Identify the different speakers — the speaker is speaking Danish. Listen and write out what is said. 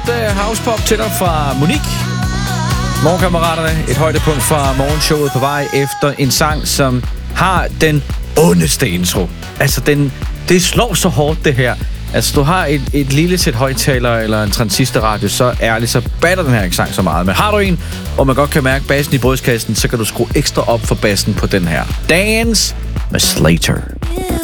Speaker 1: housepop til dig fra Monique. Morgenkammeraterne, et højdepunkt fra morgenshowet på vej efter en sang, som har den ondeste intro. Altså, det slår så hårdt, det her. Altså, du har et lille sæt højtaler eller en transistorradio, så ærligt, så batter den her ikke sang så meget. Men har du en, og man godt kan mærke bassen i brystkassen, så kan du skrue ekstra op for bassen på den her. Dance med Slater.